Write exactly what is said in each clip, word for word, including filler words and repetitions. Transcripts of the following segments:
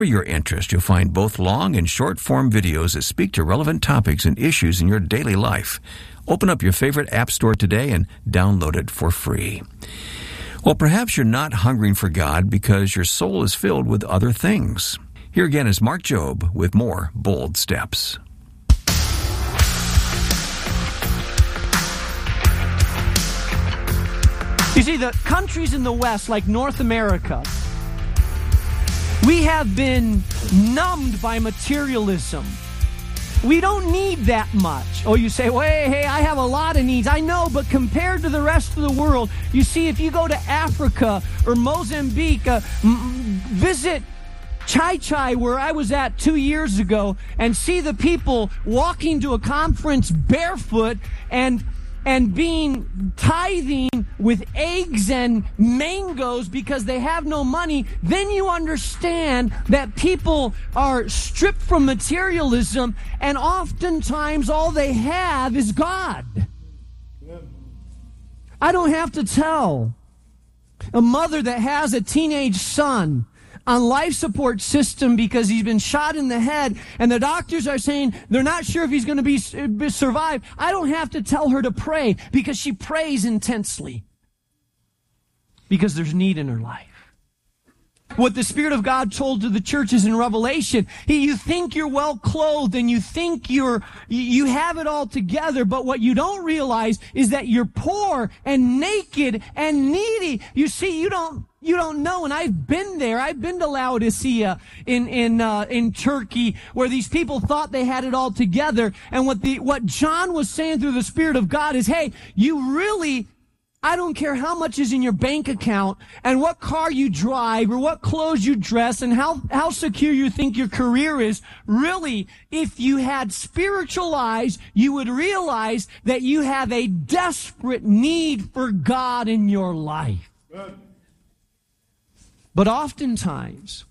For your interest, you'll find both long and short form videos that speak to relevant topics and issues in your daily life. Open up your favorite app store today and download it for free. Well, perhaps you're not hungering for God because your soul is filled with other things. Here again is Mark Jobe with more Bold Steps. You see, the countries in the West, like North America, we have been numbed by materialism. We don't need that much. Oh, you say, well, hey, hey, I have a lot of needs. I know, but compared to the rest of the world, you see, if you go to Africa or Mozambique, uh, m- visit Chai Chai, where I was at two years ago, and see the people walking to a conference barefoot and and being tithing with eggs and mangoes because they have no money, then you understand that people are stripped from materialism, and oftentimes all they have is God. I don't have to tell a mother that has a teenage son on life support system because he's been shot in the head, and the doctors are saying they're not sure if he's going to be survive. I don't have to tell her to pray because she prays intensely because there's need in her life. What the Spirit of God told to the churches in Revelation, he, you think you're well clothed and you think you're you have it all together, but what you don't realize is that you're poor and naked and needy. You see, you don't You don't know, and I've been there. I've been to Laodicea in in uh, in Turkey, where these people thought they had it all together. And what the what John was saying through the Spirit of God is, hey, you really, I don't care how much is in your bank account and what car you drive or what clothes you dress and how how secure you think your career is. Really, if you had spiritual eyes, you would realize that you have a desperate need for God in your life. Good. But oftentimes,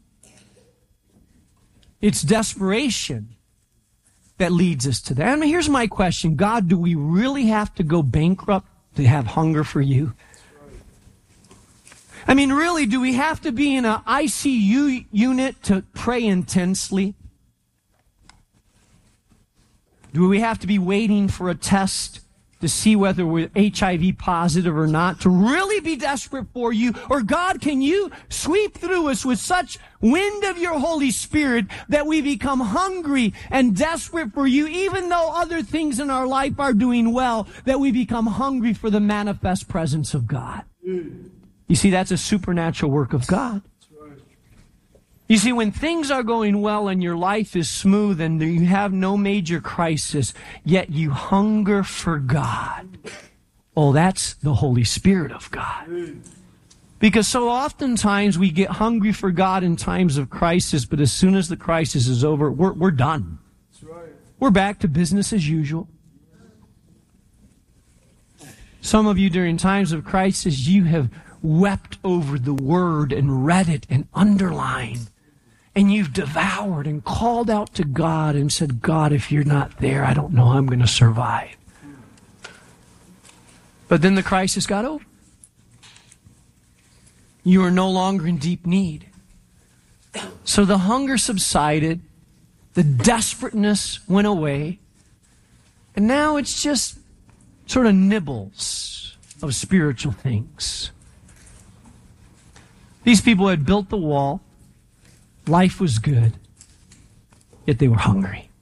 it's desperation that leads us to that. I mean, here's my question. God, do we really have to go bankrupt to have hunger for you? I mean, really, do we have to be in an I C U unit to pray intensely? Do we have to be waiting for a test to see whether we're H I V positive or not, to really be desperate for you? Or God, can you sweep through us with such wind of your Holy Spirit that we become hungry and desperate for you, even though other things in our life are doing well, that we become hungry for the manifest presence of God? You see, that's a supernatural work of God. You see, when things are going well and your life is smooth and you have no major crisis, yet you hunger for God, oh, that's the Holy Spirit of God. Because so oftentimes we get hungry for God in times of crisis, but as soon as the crisis is over, we're, we're done. We're back to business as usual. Some of you during times of crisis, you have wept over the Word and read it and underlined. And you've devoured and called out to God and said, God, if you're not there, I don't know how I'm going to survive. But then the crisis got over. You are no longer in deep need. So the hunger subsided. The desperateness went away. And now it's just sort of nibbles of spiritual things. These people had built the wall. Life was good, yet they were hungry.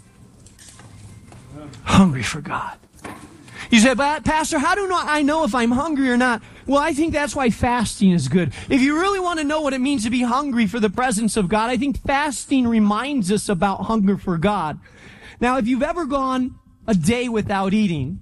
Hungry for God. You say, but Pastor, how do I know if I'm hungry or not? Well, I think that's why fasting is good. If you really want to know what it means to be hungry for the presence of God, I think fasting reminds us about hunger for God. Now, if you've ever gone a day without eating,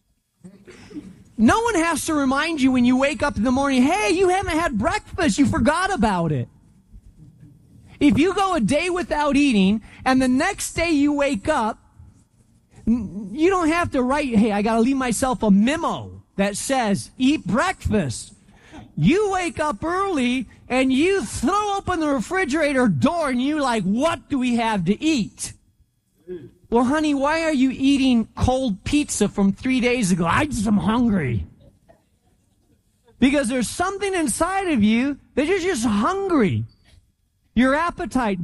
no one has to remind you when you wake up in the morning, hey, you haven't had breakfast, you forgot about it. If you go a day without eating and the next day you wake up, you don't have to write, hey, I got to leave myself a memo that says, eat breakfast. You wake up early and you throw open the refrigerator door and you're like, what do we have to eat? Well, honey, why are you eating cold pizza from three days ago? I just am hungry. Because there's something inside of you that you're just hungry. your appetite.